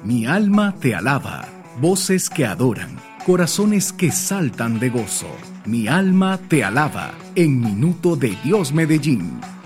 Mi alma te alaba. Voces que adoran, corazones que saltan de gozo. Mi alma te alaba en Minuto de Dios Medellín.